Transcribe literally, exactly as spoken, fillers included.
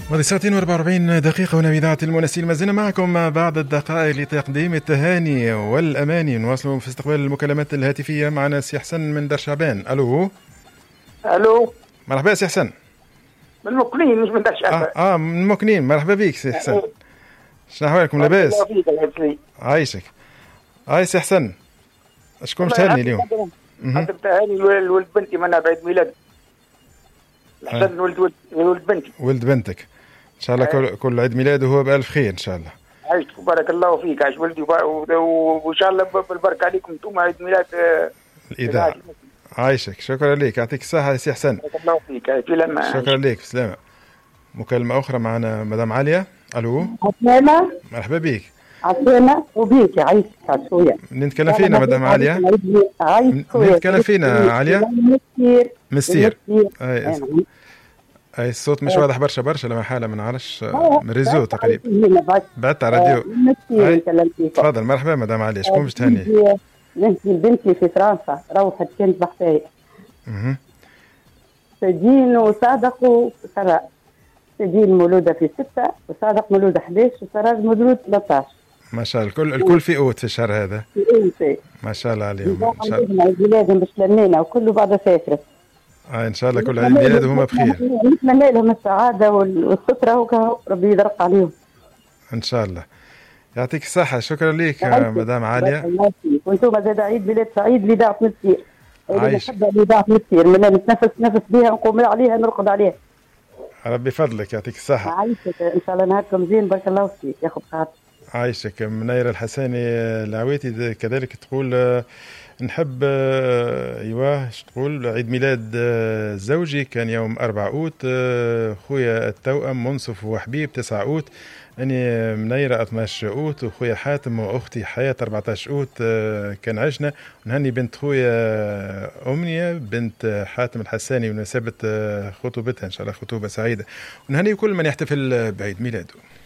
ماضي ساعتين وأربعة وأربعين دقيقة هنا بإذاعة المنسين، ما زلنا معكم بعد الدقائق لتقديم التهاني والأماني. نواصل في استقبال المكالمات الهاتفية. معنا سي حسن من دار شعبان. ألو ألو، مرحبا سي حسن. من المكنين مش من دار شعبان. آه, اه من المكنين. مرحبا بك سي حسن. شنو أحوالكم؟ لاباس؟ عايشك. هاي سي حسن، اشكون تهني اليوم؟ نقدم تهاني لولد بنتي، منها بعيد ميلاد الحسن. ولد ولد ولد بنتي، ولد بنتك. ان شاء الله كل, كل عيد ميلاد وهو بألف خير ان شاء الله. عايشك بارك الله فيك. عايش ولدي، وان شاء الله بالبركه عليكم انتم. عيد ميلاد الاذاعه. عايشك، شكرا لك، يعطيك الصحه يا سي حسن. بارك الله فيك. في لما شكرا لك، سلامه. مكالمه اخرى معنا مدام عليا. الو عسلامة. مرحبا بك. عسلامة وبيك عايشك شويه. نتكلم فينا مدام عليا؟ نتكلم فينا عليا؟ مستير مستير. اي اي الصوت مش واضح برشا برشا، لما حاله ما نعرفش من ريزو تقريبا. بعت على راديو. تفضل. مرحبا مدام عليا، شكون باش تهني؟ نهدي بنتي في فرنسا، روحت كانت بحثاية. اها. سجين وصادق وسراء. سجين مولودة في ستة، وصادق مولودة أحد عشر، وسراء مولود ثلاثة عشر. ما شاء الله. الكل الكل في اوت في الشهر هذا. في اوت. ما شاء الله عليهم. ان شاء الله عيد ميلادهم باش لمينا وكله بعد سافرت. آه ان شاء الله كل عيد ميلاد وهم بخير. نتمنى لهم السعادة والسترة وكهو ربي يدرق عليهم. ان شاء الله. يعطيك الصحة. شكرا لك مدام عالية. وانتم زاد عيد ميلاد سعيد لإذاعة مستير. عايش. نحب إذاعة مستير، من نتنفس نفس بها، نقوم عليها، نرقد عليها. ربي فضلك، يعطيك الصحة. عايشك ان شاء الله نهاركم زين. بارك الله فيك. ياخذ خاطر. عايشك. منيرة الحساني العويتي كذلك تقول نحب ايوه تقول عيد ميلاد زوجي كان يوم أربعة أوت، خويا التوأم منصف وحبيب تسعة أوت، أني منيرة اثنا عشر أوت، وخويا حاتم وأختي حياة أربعة عشر أوت كان عشنا. ونهني بنت خويا أمنية بنت حاتم الحساني بمناسبة خطوبتها، إن شاء الله خطوبة سعيدة. ونهني كل من يحتفل بعيد ميلاده.